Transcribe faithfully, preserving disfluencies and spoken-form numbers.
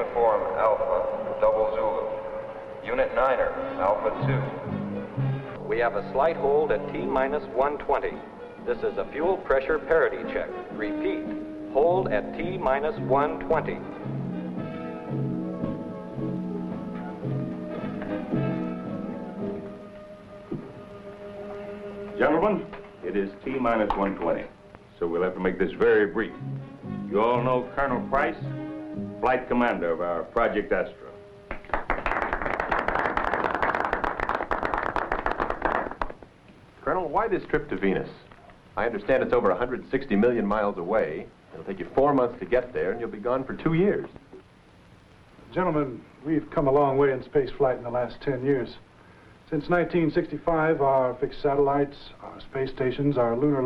Uniform Alpha, Double Zulu. Unit Niner, Alpha two. We have a slight hold at T minus one twenty. This is a fuel pressure parity check. Repeat, hold at T minus one twenty. Gentlemen, it is T minus one twenty, so we'll have to make this very brief. You all know Colonel Price, flight commander of our Project Astra. Colonel, why this trip to Venus? I understand it's over one hundred sixty million miles away. It'll take you four months to get there, and you'll be gone for two years. Gentlemen, we've come a long way in space flight in the last ten years. Since nineteen sixty-five, our fixed satellites, our space stations, our lunar